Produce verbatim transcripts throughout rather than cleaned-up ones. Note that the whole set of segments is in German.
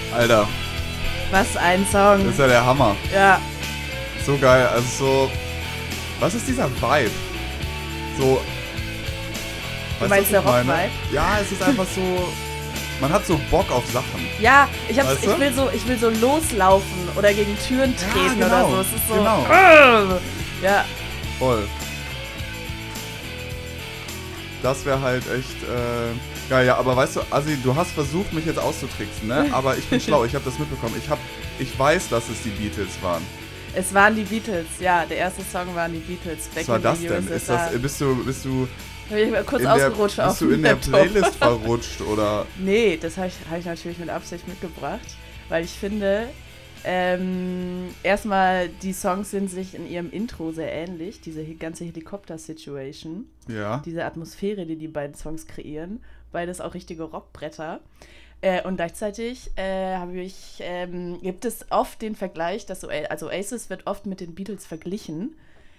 Alter. Was ein Song. Das ist ja der Hammer. Ja. So geil, also so... Was ist dieser Vibe? So... Du meinst der Rock-Vibe? Ja, es ist einfach so... Man hat so Bock auf Sachen. Ja, ich, hab's, Weißt du? ich, will so, ich will so loslaufen oder gegen Türen treten ja, genau, oder so. Es ist so... Genau. Uh, ja. Voll. Das wäre halt echt... Äh, geil, ja, aber weißt du, Assi, du hast versucht, mich jetzt auszutricksen, ne? Aber ich bin schlau, ich habe das mitbekommen. Ich, hab, ich weiß, dass es die Beatles waren. Es waren die Beatles, ja. Der erste Song waren die Beatles. Was war das denn? Ist das, bist du... Bist du Hab ich mal kurz in ausgerutscht der, auf bist du in der Laptop. Playlist verrutscht, oder? Nee, das habe ich, hab ich natürlich mit Absicht mitgebracht, weil ich finde, ähm, erstmal, die Songs sind sich in ihrem Intro sehr ähnlich, diese ganze Helikopter-Situation, Ja. diese Atmosphäre, die die beiden Songs kreieren, beides auch richtige Rockbretter. Äh, und gleichzeitig äh, habe ich, ähm, gibt es oft den Vergleich, dass Oa- also Oasis wird oft mit den Beatles verglichen.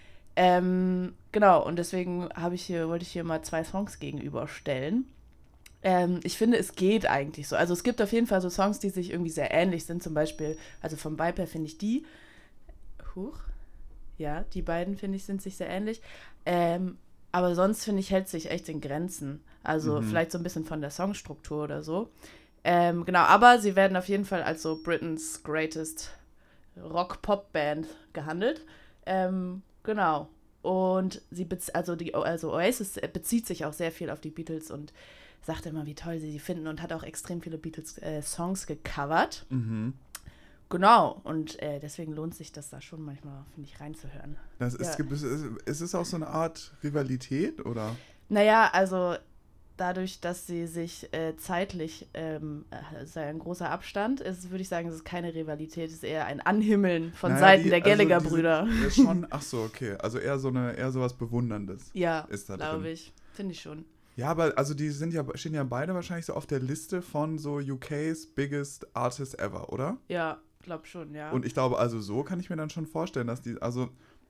Ähm, genau, und deswegen habe ich hier, wollte ich hier mal zwei Songs gegenüberstellen. Ähm, ich finde, es geht eigentlich so. Also es gibt auf jeden Fall so Songs, die sich irgendwie sehr ähnlich sind. Zum Beispiel, also vom Vibe her finde ich die. Huch. Ja, die beiden, finde ich, sind sich sehr ähnlich. Ähm, aber sonst, finde ich, hält sich echt in Grenzen. Also Mhm. vielleicht so ein bisschen von der Songstruktur oder so. Ähm, genau, aber sie werden auf jeden Fall als so Britain's Greatest Rock-Pop-Band gehandelt. Ähm, genau. Und sie bez- also die also Oasis bezieht sich auch sehr viel auf die Beatles und sagt immer, wie toll sie sie finden und hat auch extrem viele Beatles-Songs gecovert. Mhm. Genau. Und äh, deswegen lohnt sich das da schon manchmal, finde ich, reinzuhören. Das ist, Ja. gibt es, ist es auch so eine Art Rivalität, oder? Naja, also dadurch, dass sie sich äh, zeitlich, ähm, äh, sei ein großer Abstand, ist, würde ich sagen, es ist keine Rivalität, es ist eher ein Anhimmeln von Naja, Seiten die- der also Gallagher-Brüder. diese- ja, schon, ach so, okay. Also eher so eine, eher sowas Bewunderndes. Ja, ist da drin. glaube ich. Finde ich schon. Ja, aber also die sind ja, stehen ja beide wahrscheinlich so auf der Liste von so U K's biggest artists ever, oder? Ja, glaub schon, ja. Und ich glaube, also so kann ich mir dann schon vorstellen, dass die, also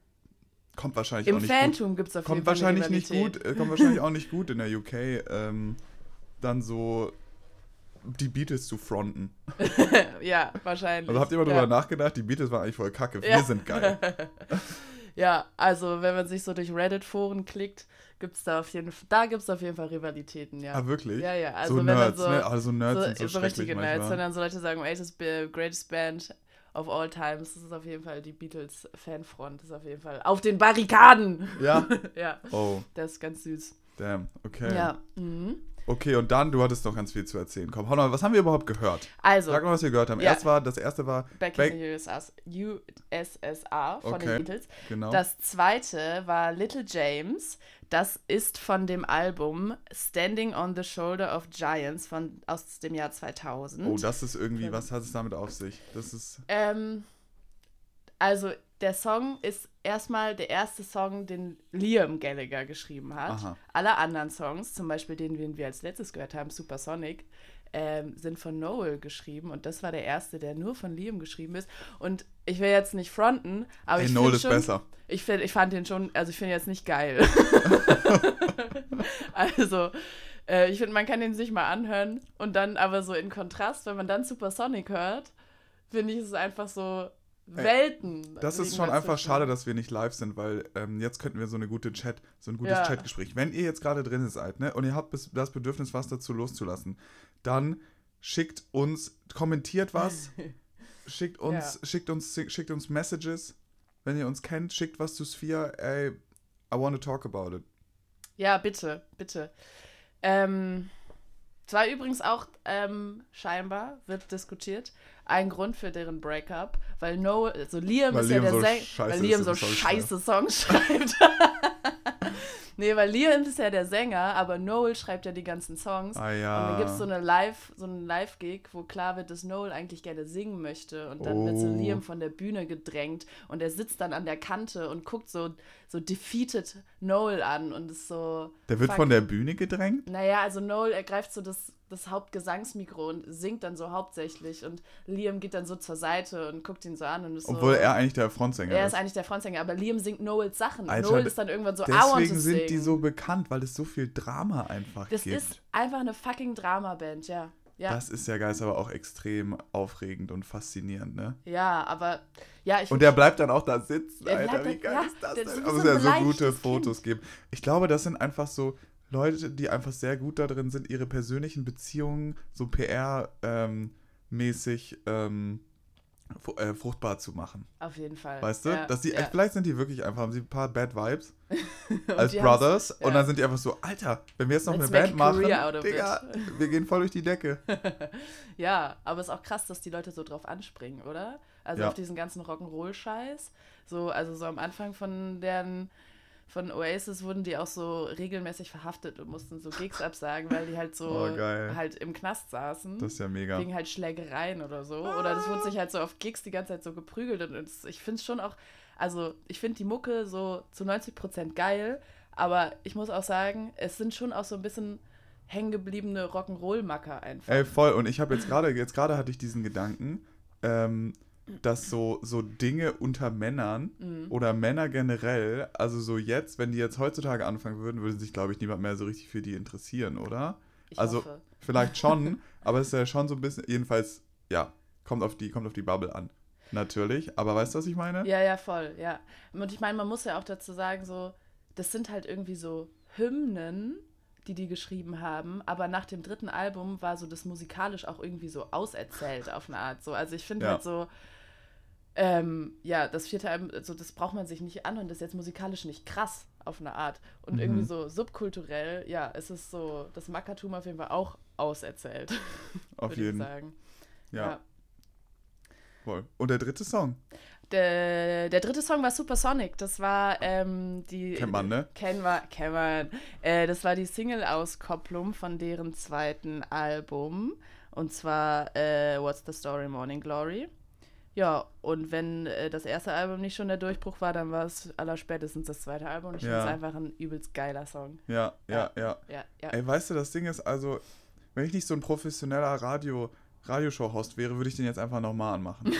kommt wahrscheinlich Im auch nicht Phantom gibt es auf gut. jeden Kommt Fall eine wahrscheinlich nicht Rivalität. gut, äh, kommt wahrscheinlich auch nicht gut in der U K, ähm, dann so die Beatles zu fronten. Ja, wahrscheinlich. Also habt ihr mal ja. drüber nachgedacht, die Beatles waren eigentlich voll kacke, wir Ja. sind geil. Ja, also wenn man sich so durch Reddit-Foren klickt, gibt's da auf jeden Fall, da gibt's auf jeden Fall Rivalitäten, ja. Ah, wirklich? Ja, ja, also so wenn Nerds, dann so, ne? Also Nerds so, sind so, so schrecklich richtige manchmal. Nerds, wenn dann so Leute sagen, Oasis be- greatest band of all times, das ist auf jeden Fall die Beatles-Fanfront, das ist auf jeden Fall auf den Barrikaden. Ja? Ja, Oh, das ist ganz süß. damn, okay. Ja, mhm. Okay, und dann, du hattest noch ganz viel zu erzählen. Komm, hau mal, was haben wir überhaupt gehört? Also, Sag mal, was wir gehört haben. Ja. Erst war, das erste war Back Back- in the U S S R, U S S R von Okay. den Beatles. genau. Das zweite war Little James. Das ist von dem Album Standing on the Shoulder of Giants von, aus dem Jahr zweitausend. Oh, das ist irgendwie, was hat es damit auf sich? Das ist, ähm, also der Song ist erstmal der erste Song, den Liam Gallagher geschrieben hat. Aha. Alle anderen Songs, zum Beispiel den, den wir als letztes gehört haben, Supersonic, ähm, sind von Noel geschrieben. Und das war der erste, der nur von Liam geschrieben ist. Und ich will jetzt nicht fronten, aber ey, ich Noel finde ist schon... besser. Ich, find, ich fand den schon, also ich finde ihn jetzt nicht geil. Also, äh, ich finde, man kann den sich mal anhören und dann aber so in Kontrast, wenn man dann Supersonic hört, finde ich es einfach so Ey, Welten. Das ist liegen schon einfach dazwischen. schade, dass wir nicht live sind, weil ähm, jetzt könnten wir so eine gute Chat, so ein gutes Ja. Chatgespräch. Wenn ihr jetzt gerade drin seid, ne, und ihr habt bis, das Bedürfnis, was dazu loszulassen, dann schickt uns, kommentiert was, schickt uns, Ja. schickt uns, schickt uns Messages. Wenn ihr uns kennt, schickt was zu Sphere. Ey, I want to talk about it. Ja, bitte, bitte. Ähm, zwar übrigens auch ähm, scheinbar wird diskutiert, ein Grund für deren Breakup, weil Noel, also Liam Weil ist Liam ja so der Sänger, scheiße weil Liam ist so und Songs scheiße Songs schreibt. Nee, weil Liam ist ja der Sänger, aber Noel schreibt ja die ganzen Songs. Ah ja. Und dann gibt es so eine Live, so einen Live-Gig, wo klar wird, dass Noel eigentlich gerne singen möchte. Und dann wird so Oh. Liam von der Bühne gedrängt und er sitzt dann an der Kante und guckt so, so defeated Noel an und ist so. Der wird fuck. von der Bühne gedrängt? Naja, also Noel ergreift so das, das Hauptgesangsmikro und singt dann so hauptsächlich und Liam geht dann so zur Seite und guckt ihn so an und ist so. Obwohl er eigentlich der Frontsänger Er ist. ist eigentlich der Frontsänger, aber Liam singt Noels Sachen. Alter, Noel ist dann irgendwann so, I want to Deswegen sind sing. die so bekannt, weil es so viel Drama einfach Das gibt. ist einfach eine fucking Drama-Band, ja. Ja. Das ist ja geil, ist aber auch extrem aufregend und faszinierend, ne? Ja, aber ja, ich Und der bleibt dann auch da sitzen, Der Alter. bleibt Wie da- geil ja, ist das der denn? ist wie Da so muss ein ja so gute beleidigtes Fotos Kind. geben. Ich glaube, das sind einfach so Leute, die einfach sehr gut da drin sind, ihre persönlichen Beziehungen so P R-mäßig ähm, fu- äh, fruchtbar zu machen. auf jeden Fall. Weißt du? Ja, Dass die, ja. Vielleicht sind die wirklich einfach, haben sie ein paar Bad Vibes Und als die Brothers haben's- ja. und dann sind die einfach so, Alter, wenn wir jetzt noch Let's eine make Band a machen, career out of Digga, wir gehen voll durch die Decke. Ja, aber es ist auch krass, dass die Leute so drauf anspringen, oder? Also Ja. auf diesen ganzen Rock'n'Roll-Scheiß. So, also so am Anfang von deren, von Oasis wurden die auch so regelmäßig verhaftet und mussten so Gigs absagen, weil die halt so Oh, geil. halt im Knast saßen. Das ist ja mega. Wegen halt Schlägereien oder so. Oder das wurde sich halt so auf Gigs die ganze Zeit so geprügelt. Und es, ich finde es schon auch, also ich finde die Mucke so zu neunzig Prozent geil, aber ich muss auch sagen, es sind schon auch so ein bisschen hängengebliebene Rock'n'Roll-Macker einfach. Ey, voll. Und ich habe jetzt gerade, jetzt gerade hatte ich diesen Gedanken, ähm, dass so, so Dinge unter Männern Mhm. oder Männer generell, also so jetzt, wenn die jetzt heutzutage anfangen würden, würde sich, glaube ich, niemand mehr so richtig für die interessieren, oder? Ich also hoffe. vielleicht schon, aber es ist ja schon so ein bisschen, jedenfalls, ja, kommt auf die, kommt auf die Bubble an. Natürlich, aber weißt du, was ich meine? Ja, ja, voll, ja. Und ich meine, man muss ja auch dazu sagen, so, das sind halt irgendwie so Hymnen, die die geschrieben haben, aber nach dem dritten Album war so das musikalisch auch irgendwie so auserzählt auf eine Art. So. Also ich finde Ja. halt so, ähm, ja, das vierte Album, also das braucht man sich nicht anhören, das ist jetzt musikalisch nicht krass auf eine Art. Und Mhm. irgendwie so subkulturell, ja, es ist so, das Mackertum auf jeden Fall auch auserzählt, Auf würde ich jeden. sagen. Ja, voll. Und der dritte Song? Der, der dritte Song war Supersonic. Das war ähm, die. Kennt man, ne? Kennen wir, kennen wir. Äh, das war die Single-Auskopplung von deren zweiten Album. Und zwar äh, What's the Story, Morning Glory. Ja, und wenn äh, das erste Album nicht schon der Durchbruch war, dann war es allerspätestens das zweite Album. Und ich Ja. finde es einfach ein übelst geiler Song. Ja, ja, ja. Ja, ja. Ey, weißt du, das Ding ist also, wenn ich nicht so ein professioneller Radio, Radioshow-Host wäre, würde ich den jetzt einfach nochmal anmachen.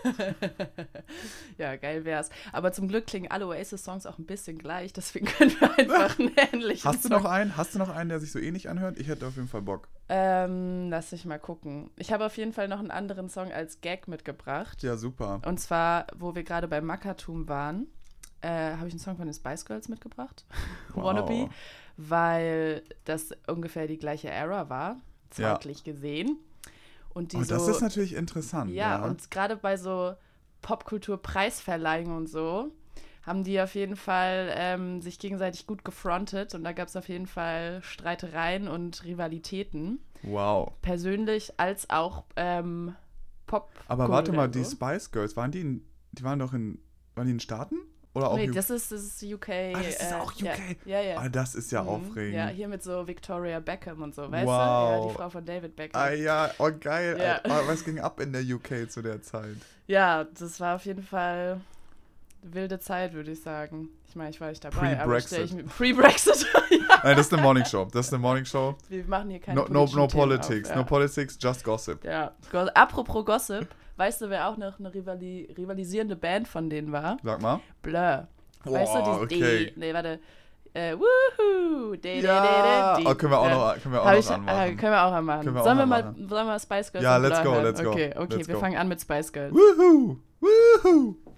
Ja, geil wär's. Aber zum Glück klingen alle Oasis-Songs auch ein bisschen gleich, deswegen können wir einfach einen ähnlichen Hast du Song noch einen? Hast du noch einen, der sich so ähnlich anhört? Ich hätte auf jeden Fall Bock. Ähm, lass ich mal gucken. Ich habe auf jeden Fall noch einen anderen Song als Gag mitgebracht. Ja, super. Und zwar, wo wir gerade bei Mackertum waren, äh, habe ich einen Song von den Spice Girls mitgebracht. Wow. Wannabe. Weil das ungefähr die gleiche Era war, Ja. zeitlich gesehen. Und die Oh, so, das ist natürlich interessant. ja, Ja, und gerade bei so Popkultur-Preisverleihungen und so haben die auf jeden Fall ähm, sich gegenseitig gut gefrontet und da gab es auf jeden Fall Streitereien und Rivalitäten. Wow. Persönlich als auch ähm, Pop. Aber warte mal, so. die Spice Girls, waren die in, die waren doch in, waren die in Staaten? Oder auch Nee, U K? das ist, das ist U K. Ah, das ist äh, auch U K. Ja, ja. ja. Ah, das ist ja Mhm. aufregend. Ja, hier mit so Victoria Beckham und so, weißt Wow. du? Ja, die Frau von David Beckham. Ah ja, oh geil. Ja. Ah, was ging ab in der U K zu der Zeit? Ja, das war auf jeden Fall wilde Zeit, würde ich sagen. Ich meine, ich war nicht dabei. aber Pre-Brexit. stell ich mir- Pre-Brexit. ja. Nein, das ist eine Morning Show. Das ist eine Morning Show. Wir machen hier keine No, no, politischen no Themen politics. auf, ja. No politics, just gossip. Ja, Go- apropos Gossip, weißt du, wer auch noch eine rivali rivalisierende Band von denen war? Sag mal. Blur. Weißt du, Boah, die, okay. die, nee, warte, äh, woohoo, de, de, Ja, de, de, oh, können wir auch ja. noch, können wir auch Hab noch ich, anmachen. äh, können wir auch anmachen. Können wir auch sollen, wir mal mal, sollen wir Spice Girls Ja, und let's Blur go, hören? let's go, Okay, okay, let's wir go. fangen an mit Spice Girls. Woohoo! Woohoo!